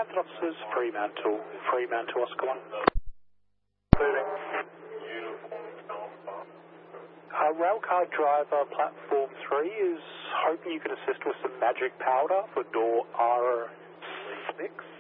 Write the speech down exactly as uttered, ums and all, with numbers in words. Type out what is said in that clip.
Transit officers, Fremantle, Fremantle, Oscar one. Uh, railcar driver platform three is hoping you can assist with some magic powder for door R six.